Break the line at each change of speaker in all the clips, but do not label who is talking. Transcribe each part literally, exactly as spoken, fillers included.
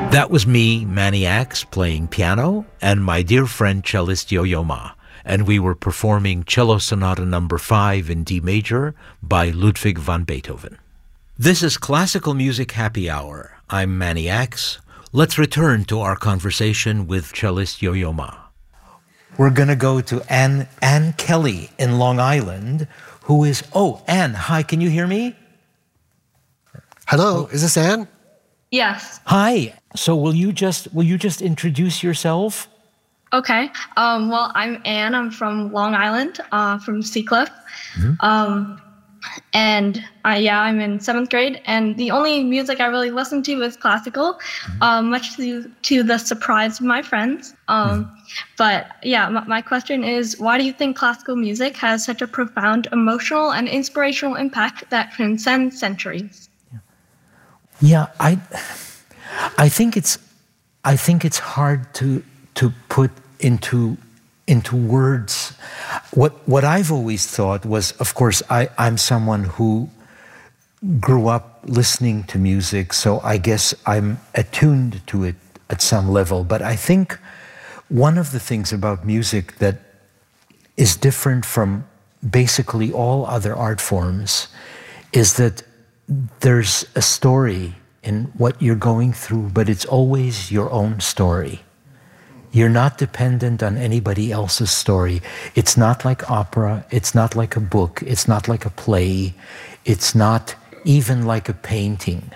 That was me, Manny Axe, playing piano, and my dear friend cellist Yo-Yo Ma, and we were performing Cello Sonata Number five in D major by Ludwig van Beethoven. This is Classical Music Happy Hour. I'm Manny Axe. Let's return to our conversation with cellist Yo-Yo Ma. We're going to go to Ann, Ann Kelly in Long Island, who is, oh, Ann, hi, can you hear me?
Hello, is this Ann?
Yes.
Hi. So will you just will you just introduce yourself?
Okay. Um, well, I'm Anne. I'm from Long Island, uh, from Seacliff. Mm-hmm. Um, and I, yeah, I'm in seventh grade. And the only music I really listen to is classical, mm-hmm. um, much to to the surprise of my friends. Um, mm-hmm. But yeah, my, my question is, why do you think classical music has such a profound emotional and inspirational impact that transcends centuries?
Yeah, I, I think it's, I think it's hard to to put into into words. What what I've always thought was, of course, I, I'm someone who grew up listening to music, so I guess I'm attuned to it at some level. But I think one of the things about music that is different from basically all other art forms is that there's a story in what you're going through, but it's always your own story. You're not dependent on anybody else's story. It's not like opera. It's not like a book. It's not like a play. It's not even like a painting.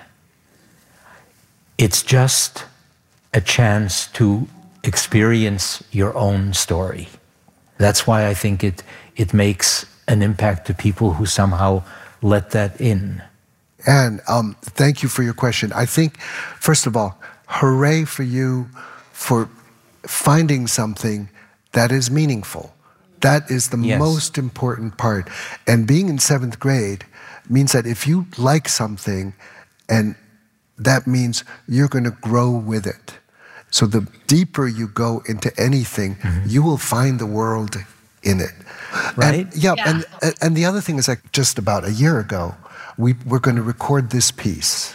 It's just a chance to experience your own story. That's why I think it, it makes an impact to people who somehow let that in.
And um, thank you for your question. I think, first of all, hooray for you for finding something that is meaningful. That is the yes. most important part. And being in seventh grade means that if you like something, and that means you're going to grow with it. So the deeper you go into anything, mm-hmm. you will find the world in it.
Right?
And, yeah,
yeah.
And, and the other thing is, like, just about a year ago, we were going to record this piece.